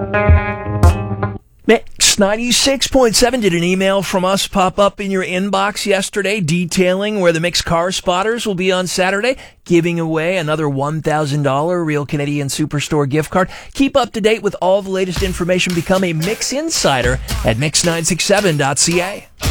Mix 96.7 did an email from us pop up in your inbox yesterday detailing where the Mix Car Spotters will be on Saturday, giving away another $1,000 Real Canadian Superstore gift card. Keep up to date with all the latest information. Become a Mix Insider at mix967.ca.